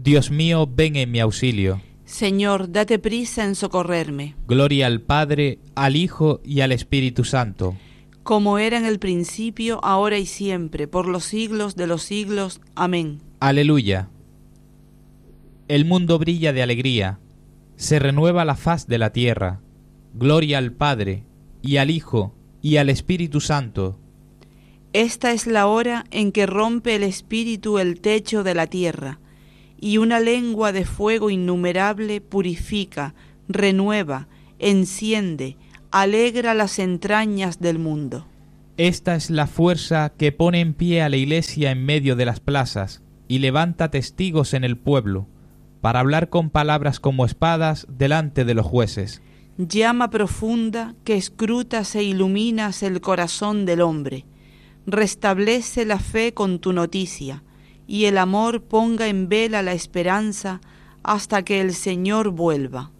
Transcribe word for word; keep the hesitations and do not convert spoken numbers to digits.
Dios mío, ven en mi auxilio. Señor, date prisa en socorrerme. Gloria al Padre, al Hijo y al Espíritu Santo. Como era en el principio, ahora y siempre, por los siglos de los siglos. Amén. Aleluya. El mundo brilla de alegría, se renueva la faz de la tierra. Gloria al Padre, y al Hijo, y al Espíritu Santo. Esta es la hora en que rompe el Espíritu el techo de la tierra, y una lengua de fuego innumerable purifica, renueva, enciende, alegra las entrañas del mundo. Esta es la fuerza que pone en pie a la Iglesia en medio de las plazas y levanta testigos en el pueblo, para hablar con palabras como espadas delante de los jueces. Llama profunda que escrutas e iluminas el corazón del hombre. Restablece la fe con tu noticia, y el amor ponga en vela la esperanza hasta que el Señor vuelva.